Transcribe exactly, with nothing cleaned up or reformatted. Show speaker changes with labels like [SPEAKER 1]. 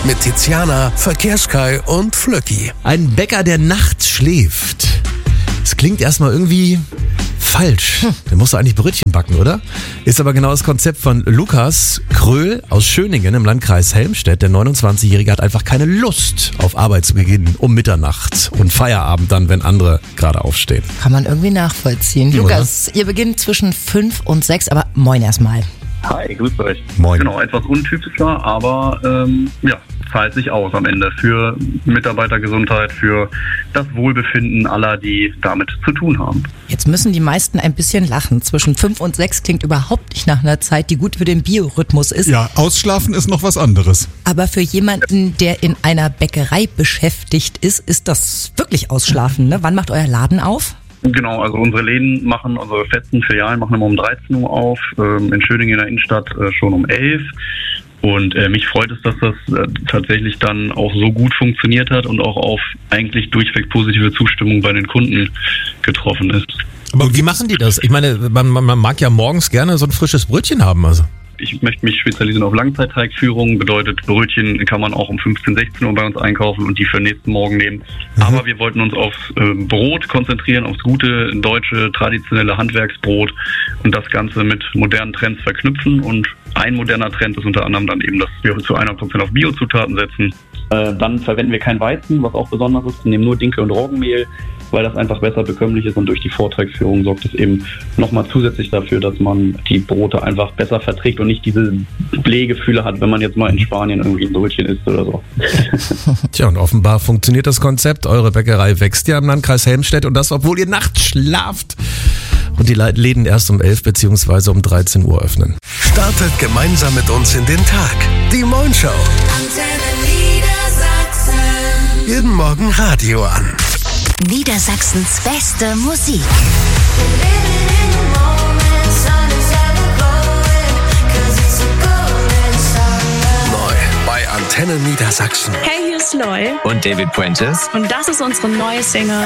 [SPEAKER 1] Mit Tiziana, Verkehrskai und Flöcki.
[SPEAKER 2] Ein Bäcker, der nachts schläft. Das klingt erstmal irgendwie falsch. Hm. Der muss doch eigentlich Brötchen backen, oder? Ist aber genau das Konzept von Lukas Kröhl aus Schöningen im Landkreis Helmstedt. Der neunundzwanzigjährige hat einfach keine Lust, auf Arbeit zu beginnen um Mitternacht und Feierabend dann, wenn andere gerade aufstehen.
[SPEAKER 3] Kann man irgendwie nachvollziehen. Oder? Lukas, ihr beginnt zwischen fünf und sechs, aber moin erstmal.
[SPEAKER 4] Hi, grüßt euch.
[SPEAKER 2] Moin.
[SPEAKER 4] Genau, etwas untypischer, aber ähm, ja, zahlt sich aus am Ende für Mitarbeitergesundheit, für das Wohlbefinden aller, die damit zu tun haben.
[SPEAKER 3] Jetzt müssen die meisten ein bisschen lachen. Zwischen fünf und sechs klingt überhaupt nicht nach einer Zeit, die gut für den Biorhythmus ist.
[SPEAKER 5] Ja, ausschlafen ist noch was anderes.
[SPEAKER 3] Aber für jemanden, der in einer Bäckerei beschäftigt ist, ist das wirklich Ausschlafen, ne? Wann macht euer Laden auf?
[SPEAKER 4] Genau, also unsere Läden machen, unsere festen Filialen machen immer um dreizehn Uhr auf, ähm, in Schöningen in der Innenstadt äh, schon um elf. Und äh, mich freut es, dass das äh, tatsächlich dann auch so gut funktioniert hat und auch auf eigentlich durchweg positive Zustimmung bei den Kunden getroffen ist.
[SPEAKER 2] Aber wie machen die das? Ich meine, man, man, man mag ja morgens gerne so ein frisches Brötchen haben, also.
[SPEAKER 4] Ich möchte mich spezialisieren auf Langzeitteigführung, bedeutet Brötchen kann man auch um fünfzehn, sechzehn Uhr bei uns einkaufen und die für den nächsten Morgen nehmen. Mhm. Aber wir wollten uns aufs äh, Brot konzentrieren, aufs gute deutsche traditionelle Handwerksbrot und das Ganze mit modernen Trends verknüpfen. Und ein moderner Trend ist unter anderem dann eben, dass wir zu hundert Prozent auf Biozutaten setzen. Äh, dann verwenden wir kein Weizen, was auch besonders ist. Wir nehmen nur Dinkel und Roggenmehl, weil das einfach besser bekömmlich ist und durch die Vortragsführung sorgt es eben nochmal zusätzlich dafür, dass man die Brote einfach besser verträgt und nicht diese Blähgefühle hat, wenn man jetzt mal in Spanien irgendwie ein Brötchen isst oder so.
[SPEAKER 2] Tja, und offenbar funktioniert das Konzept. Eure Bäckerei wächst ja im Landkreis Helmstedt und das, obwohl ihr nachts schlaft und die Läden erst um elf bzw. um dreizehn Uhr öffnen.
[SPEAKER 1] Startet gemeinsam mit uns in den Tag. Die Moin Show. Jeden Morgen Radio an.
[SPEAKER 6] Niedersachsens beste Musik.
[SPEAKER 1] Neu bei Antenne Niedersachsen.
[SPEAKER 7] Hey, hier ist Loy
[SPEAKER 8] und David Puentes.
[SPEAKER 7] und das ist unsere neue Single